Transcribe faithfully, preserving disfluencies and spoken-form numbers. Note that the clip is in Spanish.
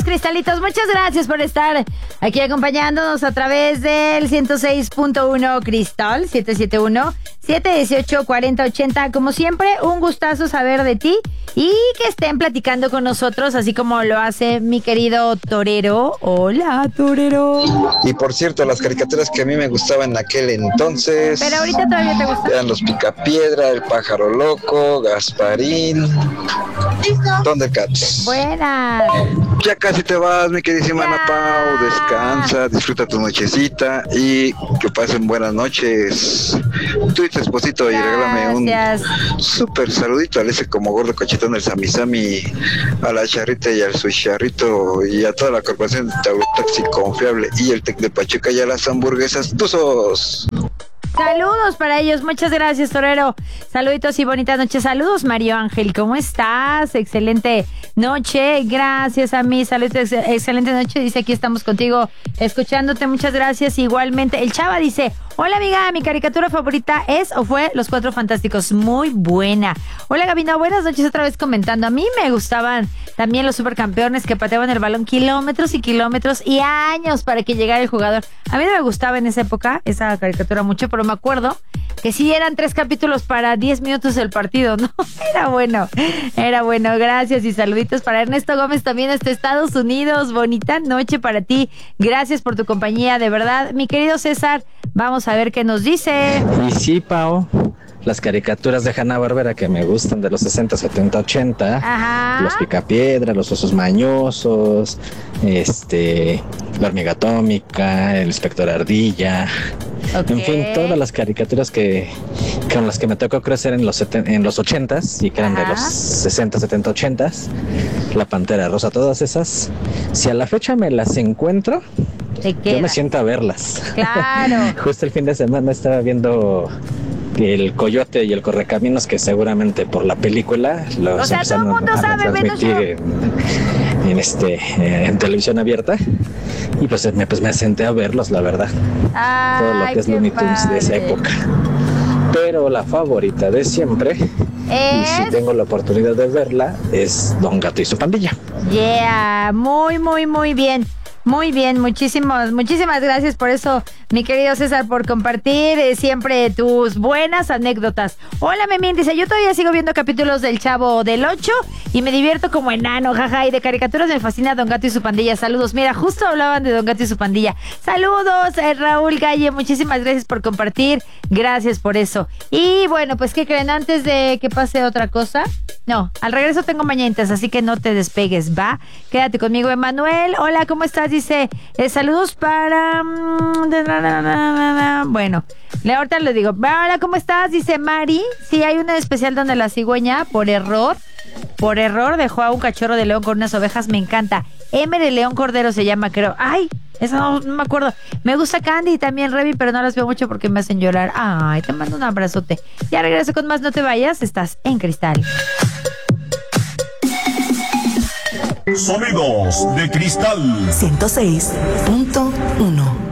cristalitos, muchas gracias por estar aquí acompañándonos a través del ciento seis punto uno Cristal, siete siete uno, siete uno ocho, cuatro cero ocho cero. Como siempre, un gustazo saber de ti y que estén platicando con nosotros, así como lo hace mi querido Torero. Hola, Torero. Y por cierto, las caricaturas que a mí me gustaban en aquel entonces... Pero ahorita todavía te gustan. Eran los Picapiedra, el Pájaro Loco, Gasparín, Thundercats. Buenas. Ya casi te vas, mi queridísima Ana Pau. Descansa, disfruta tu nochecita y que pasen buenas noches. Tú y tu esposito, y regálame un súper saludito al ese como gordo cachetón del Sami Sami, a la Charrita y al Sucharrito y a toda la corporación de Taxi Confiable y el Tec de Pachuca y a las hamburguesas Tuzos. Saludos para ellos, muchas gracias, Torero. Saluditos y bonita noche. Saludos, Mario Ángel, ¿cómo estás? Excelente noche, gracias a mí. Saludos, excelente noche. Dice, aquí estamos contigo, escuchándote, muchas gracias. Igualmente, el Chava dice, hola amiga, mi caricatura favorita es o fue Los Cuatro Fantásticos, muy buena. Hola Gabino, buenas noches, otra vez comentando. A mí me gustaban también los supercampeones que pateaban el balón kilómetros y kilómetros y años para que llegara el jugador. A mí no me gustaba en esa época esa caricatura mucho, pero me acuerdo que sí eran tres capítulos para diez minutos del partido, ¿no? Era bueno, era bueno. Gracias y saluditos para Ernesto Gómez también hasta Estados Unidos. Bonita noche para ti. Gracias por tu compañía, de verdad. Mi querido César, vamos a ver qué nos dice. Y sí, Pao, las caricaturas de Hanna-Barbera que me gustan de los sesenta, setenta, ochenta. Ajá. Los Picapiedra, los Osos Mañosos, este, la Hormiga Atómica, el Inspector Ardilla. Okay. En fin, todas las caricaturas que con las que me tocó crecer en los seten, en los ochentas y que eran Ajá. de los sesenta, setenta, ochentas, La Pantera Rosa, todas esas, si a la fecha me las encuentro, yo me siento a verlas. Claro. Justo el fin de semana estaba viendo El Coyote y el Correcaminos, que seguramente por la película los o sea, todo el mundo a, sabe, a transmitir en, en este eh, en televisión abierta, y pues me pues me senté a verlos, la verdad. Ay, todo lo que es Looney Tunes de esa época. Pero la favorita de siempre, ¿es? Y si tengo la oportunidad de verla, es Don Gato y su Pandilla. Yeah, muy, muy, muy bien. Muy bien, muchísimas, muchísimas gracias por eso, mi querido César, por compartir eh, siempre tus buenas anécdotas. Hola, Memín, dice, yo todavía sigo viendo capítulos del Chavo del ocho y me divierto como enano, jaja, y de caricaturas me fascina Don Gato y su Pandilla. Saludos, mira, justo hablaban de Don Gato y su Pandilla. Saludos, eh, Raúl Galle, muchísimas gracias por compartir, gracias por eso. Y bueno, pues, ¿qué creen? Antes de que pase otra cosa, no, al regreso tengo mañanitas, así que no te despegues, ¿va? Quédate conmigo, Emanuel. Hola, ¿cómo estás? Dice, eh, saludos para... Bueno, ahorita le digo. Hola, ¿cómo estás? Dice Mari. Sí, hay una especial donde la cigüeña, por error, por error dejó a un cachorro de león con unas ovejas. Me encanta. Emer el León Cordero se llama, creo. Ay, eso no, no me acuerdo. Me gusta Candy y también Revi, pero no las veo mucho porque me hacen llorar. Ay, te mando un abrazote. Ya regreso con más, no te vayas. Estás en Cristal. Sonidos de Cristal ciento seis punto uno.